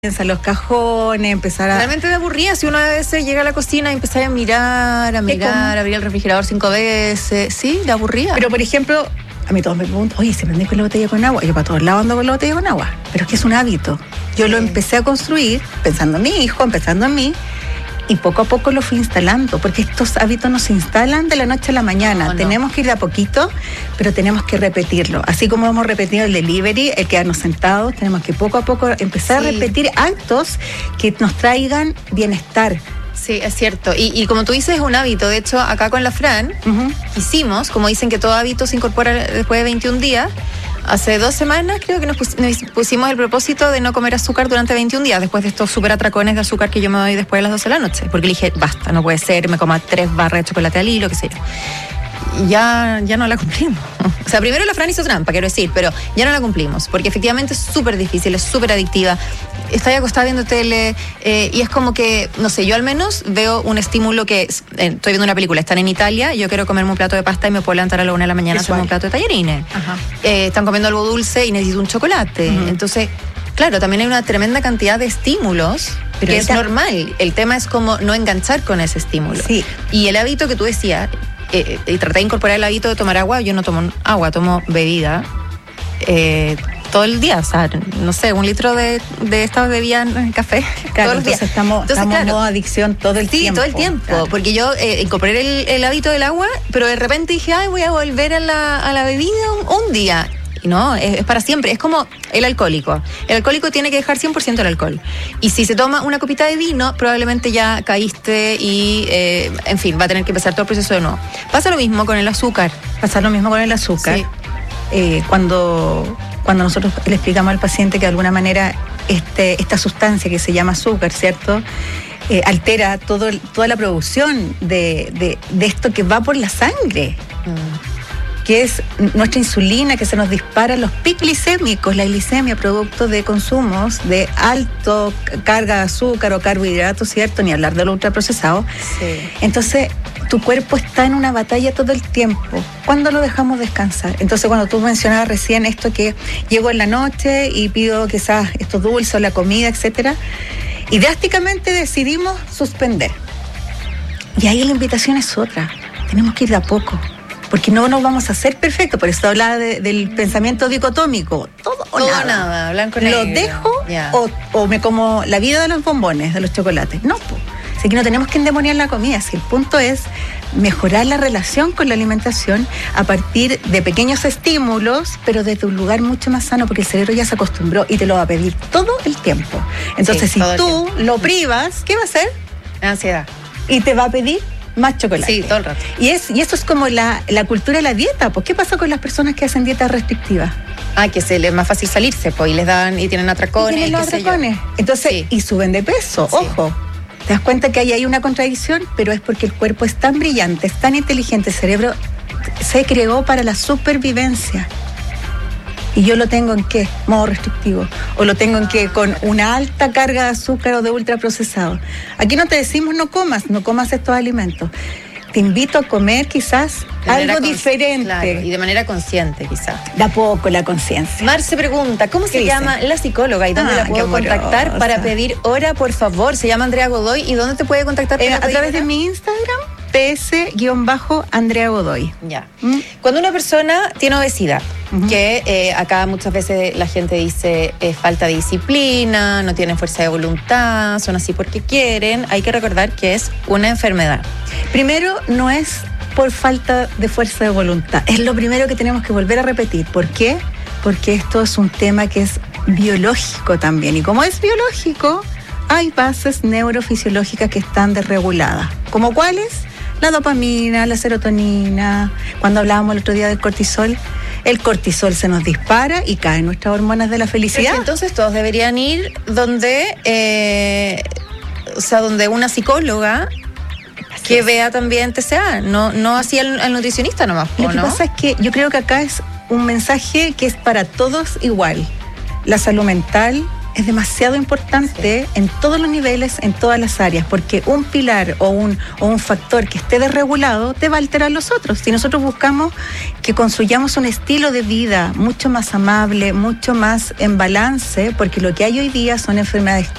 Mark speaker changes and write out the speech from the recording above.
Speaker 1: en los cajones, empezar a...
Speaker 2: Realmente me aburría si uno a veces llega a la cocina y empezaba a mirar, abrir el refrigerador 5 veces. Sí, le aburría.
Speaker 1: Pero, por ejemplo, a mí todos me preguntan, oye, ¿se prende con la botella con agua? Yo para todos lados ando con la botella con agua. Pero es que es un hábito. Yo lo empecé a construir pensando en mi hijo, pensando en mí, y poco a poco lo fui instalando, porque estos hábitos no se instalan de la noche a la mañana. No. Tenemos que ir de a poquito, pero tenemos que repetirlo. Así como hemos repetido el delivery, el quedarnos sentados, tenemos que poco a poco empezar a repetir actos que nos traigan bienestar.
Speaker 2: Sí, es cierto. Y como tú dices, es un hábito. De hecho, acá con la Fran, hicimos, como dicen que todo hábito se incorpora después de 21 días, hace 2 semanas creo que nos pusimos el propósito de no comer azúcar durante 21 días, después de estos súper atracones de azúcar que yo me doy después de las 12 de la noche. Porque le dije, basta, no puede ser, me coma 3 barras de chocolate al hilo, qué sé yo. Y ya no la cumplimos. O sea, primero la Fran hizo trampa, quiero decir, pero ya no la cumplimos, porque efectivamente es súper difícil, es súper adictiva. Estoy acostada viendo tele y es como que, no sé, yo al menos veo un estímulo que... estoy viendo una película, están en Italia, yo quiero comerme un plato de pasta y me puedo levantar a la 1 de la mañana a hacerme un plato de tallarines. Están comiendo algo dulce y necesito un chocolate. Entonces, claro, también hay una tremenda cantidad de estímulos, pero que es normal. El tema es como no enganchar con ese estímulo. Sí. Y el hábito que tú decías... y traté de incorporar el hábito de tomar agua. Yo no tomo agua, tomo bebida todo el día. O sea, no sé, 1 litro de esta bebida en café
Speaker 1: claro,
Speaker 2: todos los días.
Speaker 1: Estamos en modo adicción todo el tiempo.
Speaker 2: Sí, todo el tiempo. Claro. Porque yo incorporé el hábito del agua, pero de repente dije, voy a volver a la bebida un día. Y no, es para siempre. Es como el alcohólico. El alcohólico tiene que dejar 100% el alcohol. Y si se toma una copita de vino, probablemente ya caíste y, en fin, va a tener que empezar todo el proceso de nuevo. Pasa lo mismo con el azúcar.
Speaker 1: Sí. Cuando nosotros le explicamos al paciente que de alguna manera esta sustancia que se llama azúcar, ¿cierto?, altera toda la producción de esto que va por la sangre. Que es nuestra insulina, que se nos dispara, los picos glicémicos, la glicemia, producto de consumos de alto carga de azúcar o carbohidratos, ¿cierto? Ni hablar de lo ultraprocesado. Sí. Entonces, tu cuerpo está en una batalla todo el tiempo. ¿Cuándo lo dejamos descansar? Entonces, cuando tú mencionabas recién esto que llego en la noche y pido quizás estos dulces o la comida, etcétera, y drásticamente decidimos suspender. Y ahí la invitación es otra. Tenemos que ir de a poco. Porque no nos vamos a hacer perfecto. Por eso hablaba del pensamiento dicotómico. Todo o nada.
Speaker 2: Blanco negro.
Speaker 1: Lo dejo o me como la vida de los bombones, de los chocolates. No, pues. Así que no tenemos que endemoniar la comida. Si el punto es mejorar la relación con la alimentación a partir de pequeños estímulos, pero desde un lugar mucho más sano, porque el cerebro ya se acostumbró y te lo va a pedir todo el tiempo. Entonces, si tú lo privas, ¿qué va a hacer?
Speaker 2: Ansiedad.
Speaker 1: Y te va a pedir más chocolate.
Speaker 2: Sí, todo el rato.
Speaker 1: Y eso es como la cultura de la dieta. Pues, ¿qué pasa con las personas que hacen dietas restrictivas?
Speaker 2: Que se les es más fácil salirse, pues, y les dan, y tienen atracones.
Speaker 1: Y tienen los atracones. Entonces, y suben de peso, ojo. Te das cuenta que ahí hay una contradicción, pero es porque el cuerpo es tan brillante, es tan inteligente, el cerebro se creó para la supervivencia. ¿Y yo lo tengo en qué? Modo restrictivo. ¿O lo tengo en qué? Con una alta carga de azúcar o de ultraprocesado. Aquí no te decimos no comas estos alimentos. Te invito a comer quizás algo diferente.
Speaker 2: Claro, y de manera consciente quizás.
Speaker 1: Da poco la conciencia.
Speaker 2: Marce pregunta, ¿cómo se llama la psicóloga y dónde la puedo contactar para pedir hora, por favor? Se llama Andrea Godoy. ¿Y dónde te puede contactar?
Speaker 1: A través de mi Instagram, ps_Andrea Godoy.
Speaker 2: Ya. Cuando una persona tiene obesidad, que acá muchas veces la gente dice falta de disciplina, no tienen fuerza de voluntad, son así porque quieren, hay que recordar que es una enfermedad.
Speaker 1: Primero, no es por falta de fuerza de voluntad, es lo primero que tenemos que volver a repetir. ¿Por qué? Porque esto es un tema que es biológico también, y como es biológico, hay bases neurofisiológicas que están desreguladas. ¿Como cuáles? La dopamina, la serotonina. Cuando hablábamos el otro día del cortisol, el cortisol se nos dispara y caen nuestras hormonas de la felicidad.
Speaker 2: Entonces todos deberían ir donde una psicóloga que vea también TCA, no así al nutricionista nomás.
Speaker 1: Lo que pasa es que yo creo que acá es un mensaje que es para todos igual. La salud mental, es demasiado importante en todos los niveles, en todas las áreas, porque un pilar o un factor que esté desregulado te va a alterar los otros. Si nosotros buscamos que construyamos un estilo de vida mucho más amable, mucho más en balance, porque lo que hay hoy día son enfermedades